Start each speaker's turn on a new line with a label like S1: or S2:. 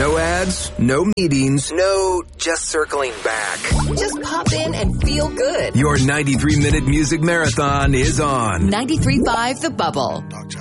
S1: No ads, no meetings, no just circling back.
S2: Just pop in and feel good.
S1: Your 93-minute music marathon is on.
S2: 93.5 The Bubble.